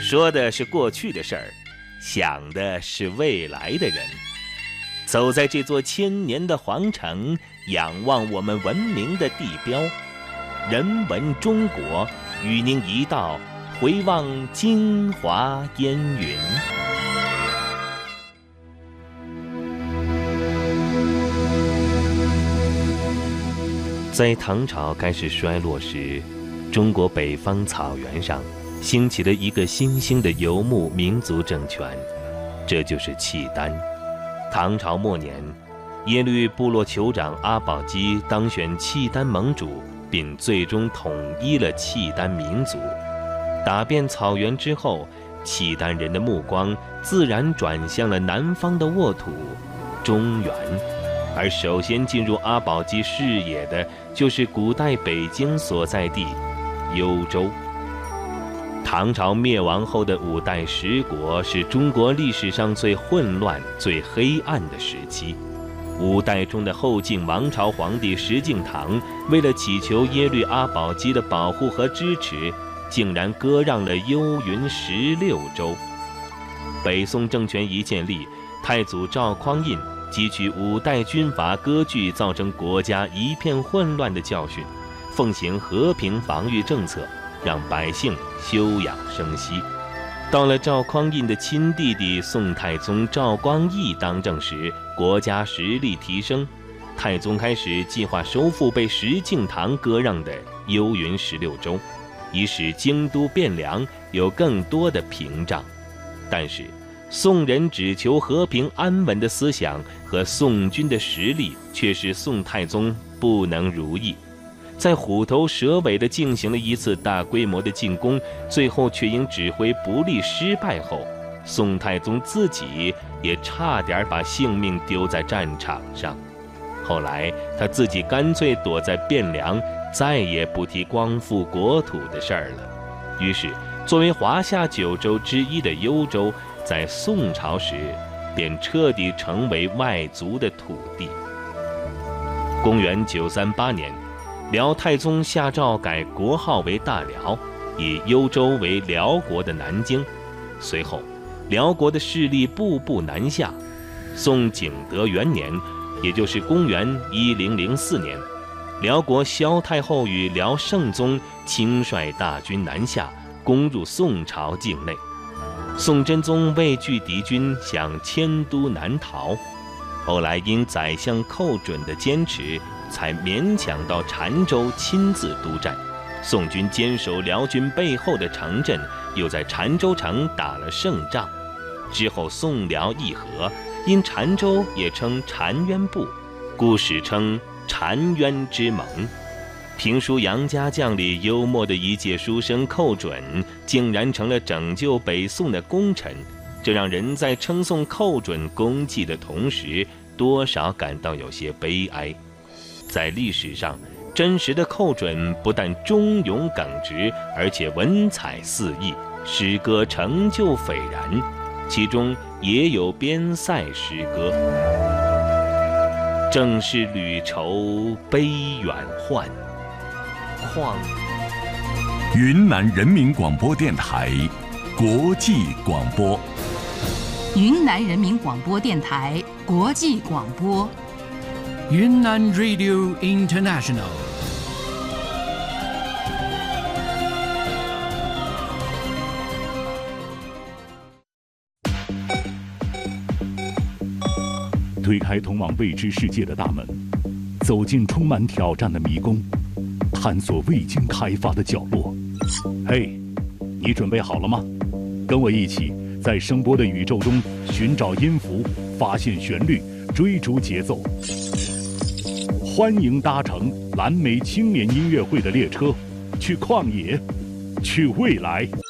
说的是过去的事儿，想的是未来的人。走在这座千年的皇城，仰望我们文明的地标，人文中国，与您一道回望京华烟云。在唐朝开始衰落时，中国北方草原上兴起了一个新兴的游牧民族政权，这就是契丹。唐朝末年，耶律部落酋长阿保机当选契丹盟主，并最终统一了契丹民族。打遍草原之后，契丹人的目光自然转向了南方的沃土中原，而首先进入阿保机视野的就是古代北京所在地幽州。唐朝灭亡后的五代十国是中国历史上最混乱、最黑暗的时期。五代中的后晋王朝皇帝石敬瑭，为了祈求耶律阿保机的保护和支持，竟然割让了幽云16州。北宋政权一建立，太祖赵匡胤汲取五代军阀割据造成国家一片混乱的教训，奉行和平防御政策，让百姓休养生息。到了赵匡胤的亲弟弟宋太宗赵光义当政时，国家实力提升，太宗开始计划收复被石敬瑭割让的幽云16州，以使京都汴梁有更多的屏障。但是宋人只求和平安稳的思想和宋军的实力却使宋太宗不能如意，在虎头蛇尾地进行了一次大规模的进攻，最后却因指挥不力失败后，宋太宗自己也差点把性命丢在战场上。后来他自己干脆躲在汴梁，再也不提光复国土的事儿了。于是作为华夏9州之一的幽州，在宋朝时便彻底成为外族的土地。公元938年，辽太宗下诏改国号为大辽，以幽州为辽国的南京。随后辽国的势力步步南下。宋景德元年，也就是公元1004年，辽国萧太后与辽圣宗亲率大军南下，攻入宋朝境内。宋真宗畏惧敌军，想迁都南逃，后来因宰相寇准的坚持，才勉强到澶州亲自督战。宋军坚守辽军背后的城镇，又在澶州城打了胜仗。之后宋辽议和，因澶州也称澶渊部，故史称澶渊之盟。评书杨家将里幽默的一介书生寇准，竟然成了拯救北宋的功臣，这让人在称颂寇准功绩的同时，多少感到有些悲哀。在历史上，真实的寇准不但忠勇耿直，而且文采四溢，诗歌成就斐然，其中也有边塞诗歌。正是旅愁悲远患， 云南人民广播电台国际广播。 云南人民广播电台国际广播。 云南 Radio International。 推开通往未知世界的大门，走进充满挑战的迷宫，探索未经开发的角落。嘿，你准备好了吗？跟我一起在声波的宇宙中寻找音符，发现旋律，追逐节奏。欢迎搭乘蓝莓青年音乐会的列车，去旷野，去未来。